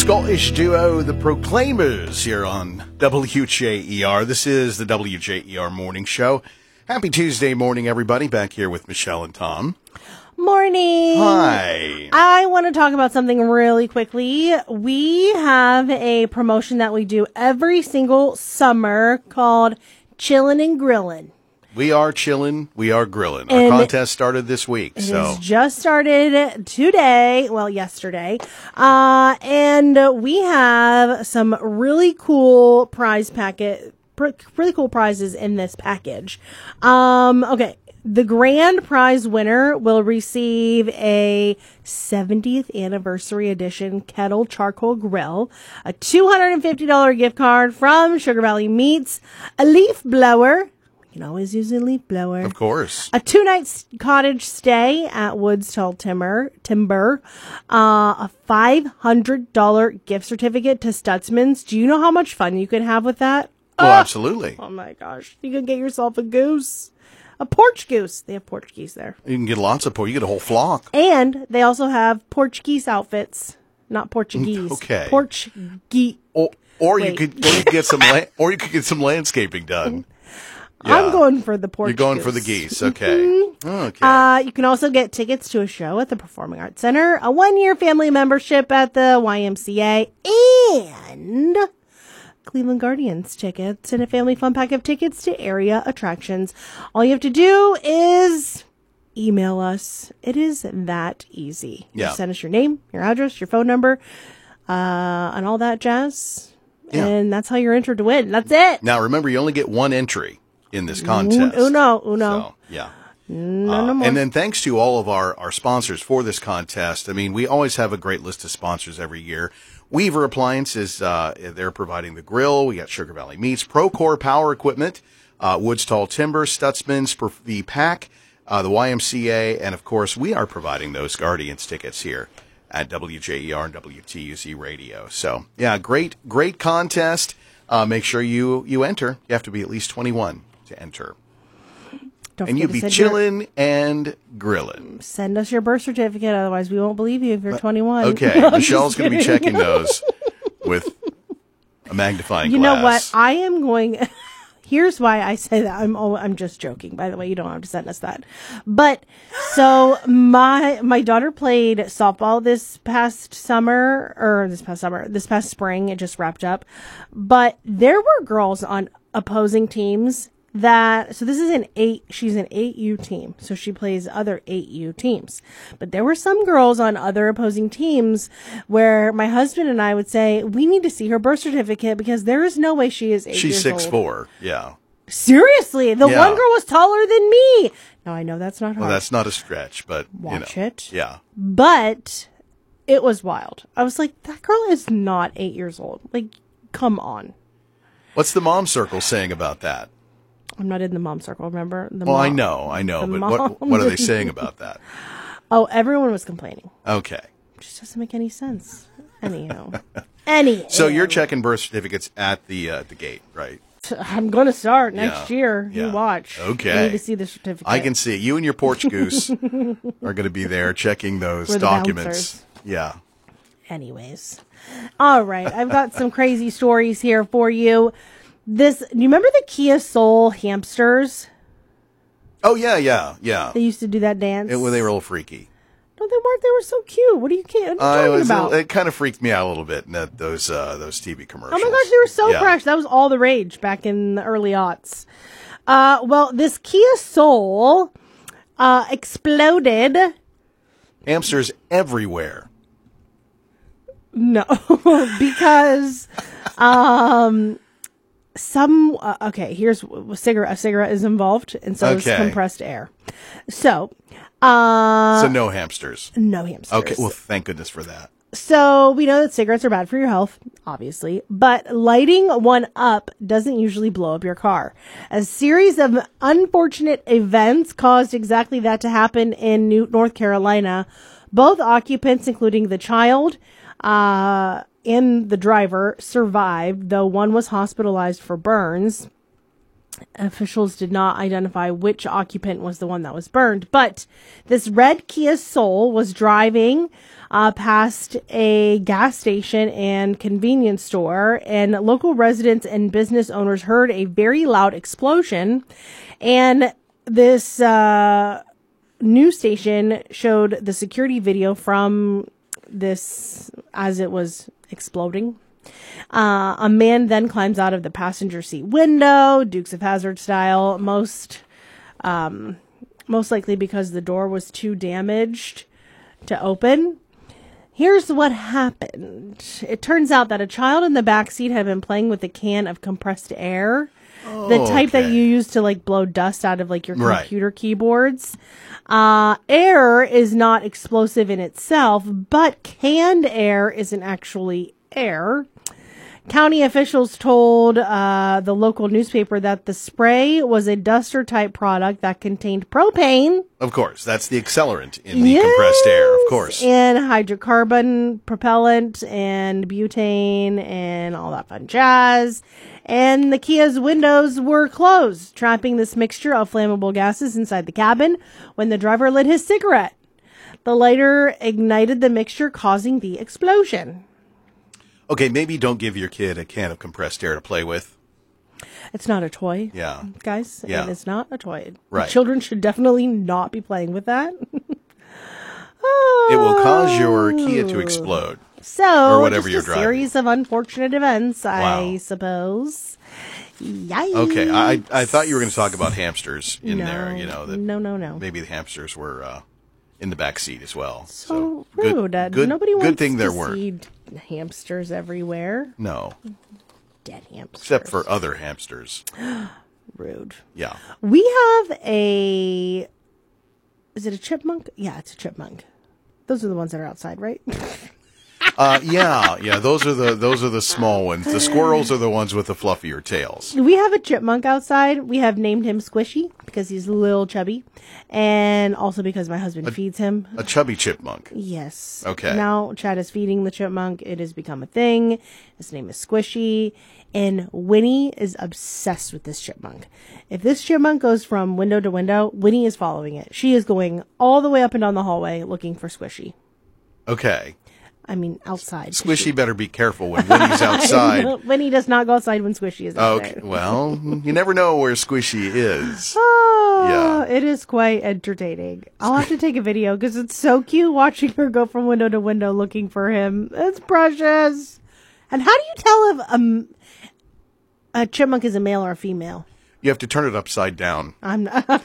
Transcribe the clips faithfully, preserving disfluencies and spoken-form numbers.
Scottish duo, the Proclaimers, here on W J E R. This is the W J E R Morning Show. Happy Tuesday morning, everybody. Back here with Michelle and Tom. Morning. Hi. I want to talk about something really quickly. We have a promotion that we do every single summer called Chillin' and Grillin'. We are chilling. We are grilling. Our And contest started this week. It so has just started today, well, yesterday, uh, and we have some really cool prize packet, pr- really cool prizes in this package. Um, okay, the grand prize winner will receive a seventieth anniversary edition kettle charcoal grill, a two hundred fifty dollars gift card from Sugar Valley Meats, a leaf blower. You can always use a leaf blower. of course. A two-night cottage stay at Woods Tall Timber, Timber, uh, a five hundred dollars gift certificate to Stutzman's. Do you know how much fun you could have with that? Oh, Ah! absolutely. Oh my gosh. You could get yourself a goose. A Portuguese. They have Portuguese there. You can get lots of, you get a whole flock. And they also have Portuguese outfits. Not Portuguese. Okay. Portuguese. Or, or you Wait. could, or you could get some, la- or you could get some landscaping done. I'm Yeah. going for the Portuguese. You're going for the geese. Okay. Okay. Uh, you can also get tickets to a show at the Performing Arts Center, a one-year family membership at the Y M C A, and Cleveland Guardians tickets and a family fun pack of tickets to area attractions. All you have to do is email us. It is that easy. Yeah. Just send us your name, your address, your phone number, uh, and all that jazz. Yeah. And that's how you're entered to win. That's it. Now, remember, you only get one entry in this contest. Uno, uno. So, yeah. No, no Uh, more. and then thanks to all of our, our sponsors for this contest. I mean, we always have a great list of sponsors every year. Weaver Appliances, uh, they're providing the grill. We got Sugar Valley Meats, Procore Power Equipment, uh, Woods Tall Timber, Stutzman's, per- the Pack, uh, the Y M C A, and of course, we are providing those Guardians tickets here at W J E R and W T U Z Radio. So, yeah, great, great contest. Uh, make sure you, you enter. You have to be at least twenty-one to enter. Don't And forget you'd to be send your- chilling and grilling. Send us your birth certificate, otherwise we won't believe you if you're twenty-one. Okay, No, I'm Michelle's just going to be kidding. checking those with a magnifying You glass. know what? I am going. Here's why I say that. I'm oh, I'm just joking. By the way, you don't have to send us that. But so my my daughter played softball this past summer or this past summer, this past spring. It just wrapped up. But there were girls on opposing teams that, so this is an eight, she's an eight U team. So she plays other eight U teams. But there were some girls on other opposing teams where my husband and I would say, we need to see her birth certificate because there is no way she is eight She's years six old. four. Yeah. Seriously, the Yeah. one girl was taller than me. Now I know that's not her. Well, that's not a stretch, but Watch you know. it. Yeah. But it was wild. I was like, that girl is not eight years old. Like, come on. What's the mom circle saying about that? I'm not in the mom circle, remember? The Well, I mom- know, I know, the but what mom- what are they saying about that? Oh, everyone was complaining. Okay. It just doesn't make any sense. Anyhow. Anyhow. So you're checking birth certificates at the uh, the gate, right? I'm going to start next Yeah. year. Yeah. You watch. Okay. I need to see the certificate. I can see you and your porch goose are going to be there checking those We're the documents. bouncers. Yeah. Anyways. All right. I've got some crazy stories here for you. This, do you remember the Kia Soul hamsters? Oh yeah, yeah, yeah. They used to do that dance. It, well, they were a little freaky. No, they weren't. They were so cute. What are you, what are you Uh, it, talking was, about? it kind of freaked me out a little bit in that, those uh, those T V commercials. Oh my gosh, they were so Yeah. precious. That was all the rage back in the early aughts. Uh, well, this Kia Soul uh, exploded. Hamsters everywhere. No, because um, some uh, okay. Here's a cigarette. A cigarette is involved, and so Okay. is compressed air. So, uh, So no hamsters. no hamsters. Okay, well, thank goodness for that. So we know that cigarettes are bad for your health, obviously, but lighting one up doesn't usually blow up your car. A series of unfortunate events caused exactly that to happen in New- North Carolina. Both occupants, including the child uh, and the driver, survived, though one was hospitalized for burns. Officials did not identify which occupant was the one that was burned, but this red Kia Soul was driving uh, past a gas station and convenience store, and local residents and business owners heard a very loud explosion, and this uh, news station showed the security video from this as it was exploding. Uh, a man then climbs out of the passenger seat window, Dukes of Hazzard style, most, um, most likely because the door was too damaged to open. Here's what happened. It turns out that a child in the back seat had been playing with a can of compressed air, oh, the type okay. that you use to like blow dust out of like your computer right. keyboards. Uh, air is not explosive in itself, but canned air isn't actually air. County officials told uh, the local newspaper that the spray was a duster-type product that contained propane. Of course, that's the accelerant in the yes, compressed air, of course. And hydrocarbon propellant and butane and all that fun jazz. And the Kia's windows were closed, trapping this mixture of flammable gases inside the cabin when the driver lit his cigarette. The lighter ignited the mixture, causing the explosion. Okay, maybe don't give your kid a can of compressed air to play with. It's not a toy. Yeah. Guys, yeah. It is not a toy. Right. Children should definitely not be playing with that. oh. It will cause your Kia to explode. So, or whatever just you're a driving. series of unfortunate events, wow. I suppose. Yikes. Okay, I I thought you were going to talk about hamsters in no, there. You know that no, no, no. Maybe the hamsters were uh, in the back seat as well. So, so rude. Good, good, Nobody good wants thing to there weren't. see hamsters everywhere. No. Dead hamsters. Except for other hamsters. Rude. Yeah. We have a... Is it a chipmunk? Yeah, it's a chipmunk. Those are the ones that are outside, right? uh, yeah, yeah. Those are the those are the small ones. The squirrels are the ones with the fluffier tails. We have a chipmunk outside. We have named him Squishy because he's a little chubby, and also because my husband a, feeds him. A chubby chipmunk. Yes. Okay. Now Chad is feeding the chipmunk. It has become a thing. His name is Squishy, and Winnie is obsessed with this chipmunk. If this chipmunk goes from window to window, Winnie is following it. She is going all the way up and down the hallway looking for Squishy. Okay. I mean, outside. Squishy she... better be careful when Winnie's outside. Winnie does not go outside when Squishy is out okay. there. Well, you never know where Squishy is. Oh, yeah. It is quite entertaining. I'll have to take a video because it's so cute watching her go from window to window looking for him. It's precious. And how do you tell if um, a chipmunk is a male or a female? You have to turn it upside down. I'm not...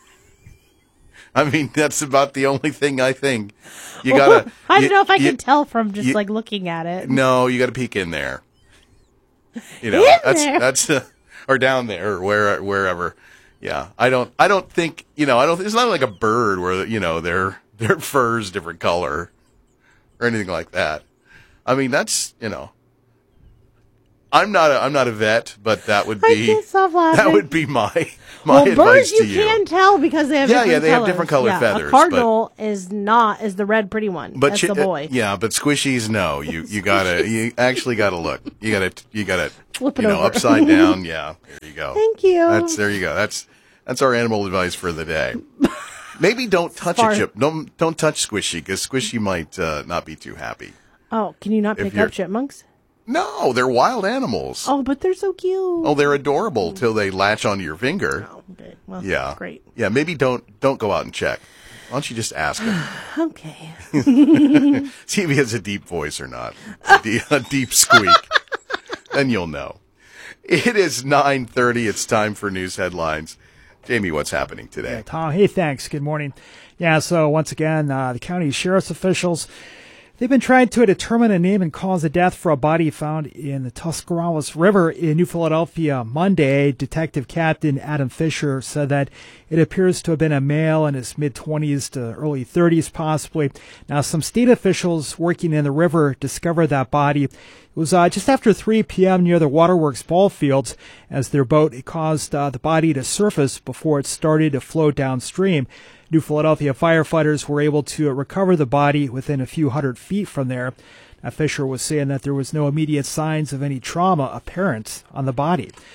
I mean, that's about the only thing I think. You gotta. I don't you, know if I you, can tell from just you, like looking at it. No, you got to peek in there. You know, in that's there. that's uh, or down there or where wherever. Yeah, I don't. I don't think you know. I don't. It's not like a bird where you know their their fur's different color or anything like that. I mean, that's you know. I'm not a I'm not a vet, but that would be I can't stop laughing. that would be my my well, advice birds to you you. can tell because they have yeah different yeah they colors. have different colored yeah, feathers. A cardinal is not is the red pretty one. But That's chi- the boy. Uh, yeah, but squishies no. You you gotta you actually gotta look. You gotta you gotta flip it you know over. upside down. Yeah, there you go. Thank you. That's there you go. That's that's our animal advice for the day. Maybe don't touch Far- a chip. Don't don't touch Squishy because Squishy might uh, not be too happy. Oh, can you not If pick you're- up chipmunks? No, they're wild animals. Oh, but they're so cute. Oh, they're adorable till they latch onto your finger. Oh, okay. Well, Yeah, great. Yeah, maybe don't don't go out and check. Why don't you just ask him? Okay. See if he has a deep voice or not. A, de- a deep squeak. Then you'll know. It is nine thirty. It's time for news headlines. Jamie, what's happening today? Yeah, Tom, hey, thanks. Good morning. Yeah, so once again, uh, the county sheriff's officials, they've been trying to determine a name and cause of death for a body found in the Tuscarawas River in New Philadelphia Monday. Detective Captain Adam Fisher said that it appears to have been a male in his mid-twenties to early thirties, possibly. Now, some state officials working in the river discovered that body. It was uh, just after three p.m. near the Waterworks ball fields as their boat it caused uh, the body to surface before it started to float downstream. New Philadelphia firefighters were able to recover the body within a few hundred feet from there. Now, Fisher was saying that there was no immediate signs of any trauma apparent on the body.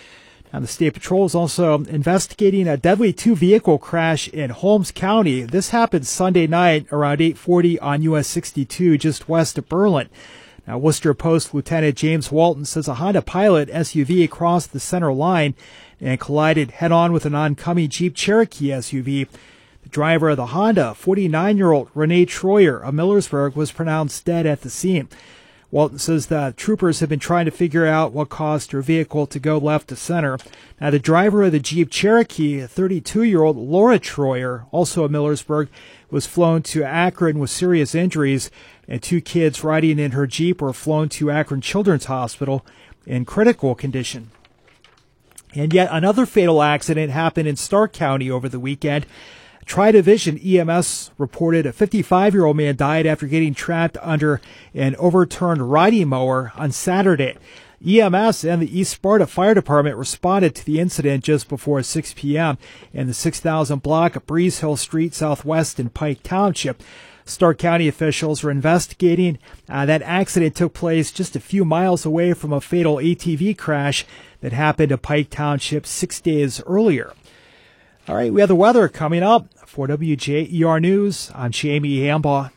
And the State Patrol is also investigating a deadly two-vehicle crash in Holmes County. This happened Sunday night around eight forty on U S sixty-two, just west of Berlin. Now, Worcester Post Lieutenant James Walton says a Honda Pilot S U V crossed the center line and collided head-on with an oncoming Jeep Cherokee S U V. The driver of the Honda, forty-nine-year-old Renee Troyer of Millersburg, was pronounced dead at the scene. Walton says that troopers have been trying to figure out what caused her vehicle to go left to center. Now, the driver of the Jeep Cherokee, thirty-two-year-old Laura Troyer, also of Millersburg, was flown to Akron with serious injuries, and two kids riding in her Jeep were flown to Akron Children's Hospital in critical condition. And yet another fatal accident happened in Stark County over the weekend. Tri-Division E M S reported a fifty-five-year-old man died after getting trapped under an overturned riding mower on Saturday. E M S and the East Sparta Fire Department responded to the incident just before six p.m. in the six thousand block of Breeze Hill Street Southwest in Pike Township. Stark County officials are investigating. Uh, that accident took place just a few miles away from a fatal A T V crash that happened in Pike Township six days earlier. All right, we have the weather coming up. For W J E R News, I'm Jamie Hambaugh.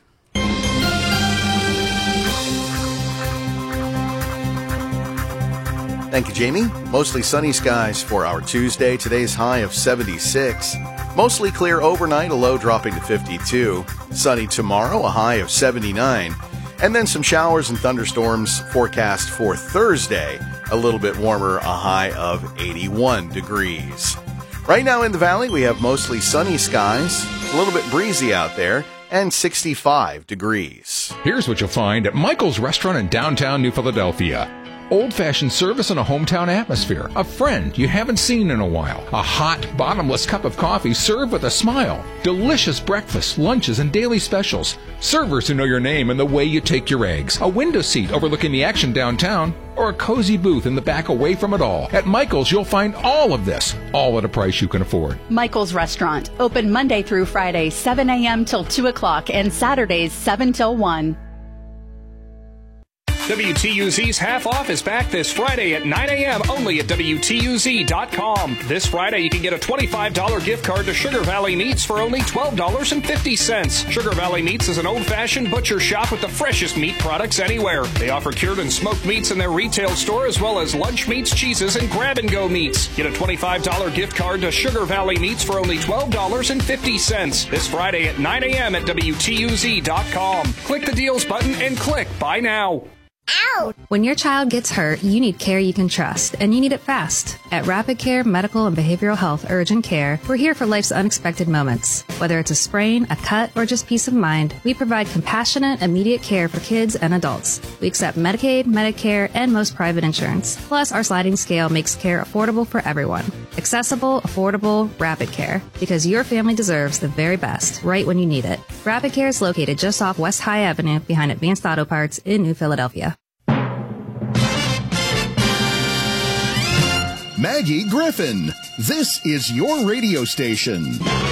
Thank you, Jamie. Mostly sunny skies for our Tuesday. Today's high of seventy-six. Mostly clear overnight, a low dropping to fifty-two. Sunny tomorrow, a high of seventy-nine. And then some showers and thunderstorms forecast for Thursday. A little bit warmer, a high of eighty-one degrees. Right now in the valley, we have mostly sunny skies, a little bit breezy out there, and sixty-five degrees. Here's what you'll find at Michael's Restaurant in downtown New Philadelphia. Old-fashioned service in a hometown atmosphere. A friend you haven't seen in a while. A hot, bottomless cup of coffee served with a smile. Delicious breakfast, lunches, and daily specials. Servers who know your name and the way you take your eggs. A window seat overlooking the action downtown. Or a cozy booth in the back away from it all. At Michael's, you'll find all of this, all at a price you can afford. Michael's Restaurant. Open Monday through Friday, seven a.m. till two o'clock, and Saturdays, seven till one. W T U Z's Half Off is back this Friday at nine a.m. only at W T U Z dot com. This Friday, you can get a twenty-five dollars gift card to Sugar Valley Meats for only twelve dollars and fifty cents. Sugar Valley Meats is an old-fashioned butcher shop with the freshest meat products anywhere. They offer cured and smoked meats in their retail store, as well as lunch meats, cheeses, and grab-and-go meats. Get a twenty-five dollars gift card to Sugar Valley Meats for only twelve dollars and fifty cents. This Friday at nine a.m. at W T U Z dot com. Click the deals button and click Buy Now. Ow! When your child gets hurt, you need care you can trust, and you need it fast. At Rapid Care Medical and Behavioral Health Urgent Care, we're here for life's unexpected moments. Whether it's a sprain, a cut, or just peace of mind, we provide compassionate, immediate care for kids and adults. We accept Medicaid, Medicare, and most private insurance. Plus, our sliding scale makes care affordable for everyone. Accessible, affordable, Rapid Care. Because your family deserves the very best, right when you need it. Rapid Care is located just off West High Avenue behind Advanced Auto Parts in New Philadelphia. Maggie Griffin, this is your radio station.